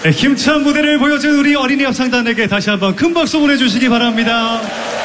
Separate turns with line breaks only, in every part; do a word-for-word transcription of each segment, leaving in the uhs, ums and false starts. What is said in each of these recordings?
네, 힘찬 무대를 보여준 우리 어린이 합창단에게 다시 한번 큰 박수 보내주시기 바랍니다.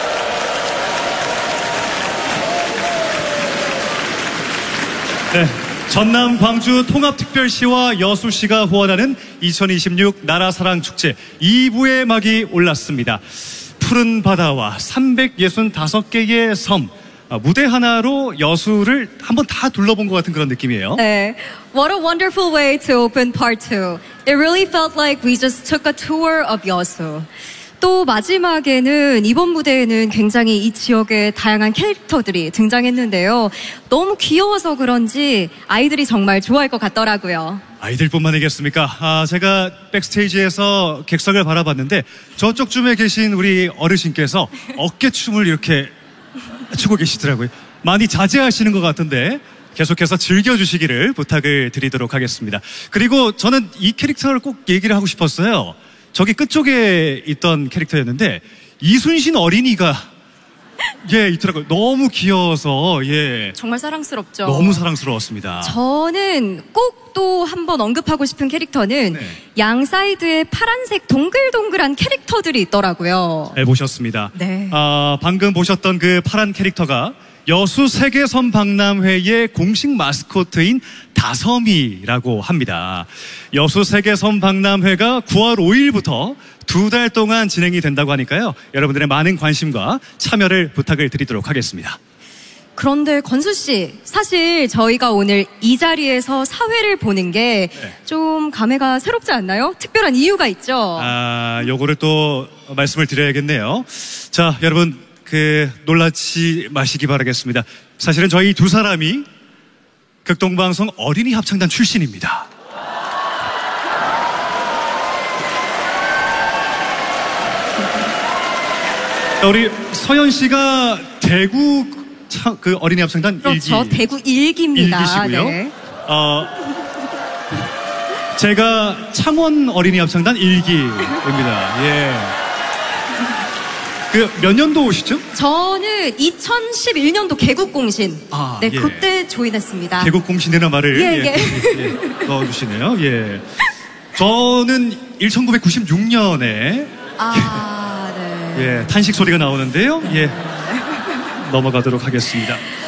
네, 전남 광주 통합특별시와 여수시가 후원하는 이천이십육 나라사랑축제 이 부의 막이 올랐습니다. 푸른 바다와 삼백육십오 개의 섬, 무대 하나로 여수를 한번 다 둘러본 것 같은 그런 느낌이에요.
네. What a wonderful way to open part two. It really felt like we just took a tour of 여수. 또 마지막에는 이번 무대에는 굉장히 이 지역의 다양한 캐릭터들이 등장했는데요. 너무 귀여워서 그런지 아이들이 정말 좋아할 것 같더라고요.
아이들뿐만 아니겠습니까? 아, 제가 백스테이지에서 객석을 바라봤는데 저쪽쯤에 계신 우리 어르신께서 어깨춤을 이렇게 추고 계시더라고요. 많이 자제하시는 것 같은데 계속해서 즐겨주시기를 부탁을 드리도록 하겠습니다. 그리고 저는 이 캐릭터를 꼭 얘기를 하고 싶었어요. 저기 끝쪽에 있던 캐릭터였는데 이순신 어린이가 예 있더라고요. 너무 귀여워서 예
정말 사랑스럽죠.
너무 사랑스러웠습니다.
저는 꼭 또 한번 언급하고 싶은 캐릭터는
네.
양 사이드에 파란색 동글동글한 캐릭터들이 있더라고요.
잘 보셨습니다.
네.
아, 방금 보셨던 그 파란 캐릭터가 여수 세계섬 박람회의 공식 마스코트인 다섬이라고 합니다. 여수 세계섬 박람회가 구월 오일부터 두 달 동안 진행이 된다고 하니까요. 여러분들의 많은 관심과 참여를 부탁을 드리도록 하겠습니다.
그런데 건수 씨, 사실 저희가 오늘 이 자리에서 사회를 보는 게 좀 감회가 새롭지 않나요? 특별한 이유가 있죠.
아, 요거를 또 말씀을 드려야겠네요. 자, 여러분 그 놀라지 마시기 바라겠습니다. 사실은 저희 두 사람이 극동방송 어린이 합창단 출신입니다. 우리 서연 씨가 대구 차, 그 어린이 합창단
그렇죠.
일기.
대구 일기입니다.
일기시고요.
네.
어, 제가 창원 어린이 합창단 일기입니다. 예. 그 몇 년도 오시죠?
저는 이천십일 년도 개국공신.
아,
네,
예.
그때 조인했습니다.
개국공신이라는 말을
예,
예,
예.
예, 넣어주시네요. 예. 저는 천구백구십육 년에
아, 네.
예, 탄식 소리가 나오는데요. 예. 넘어가도록 하겠습니다.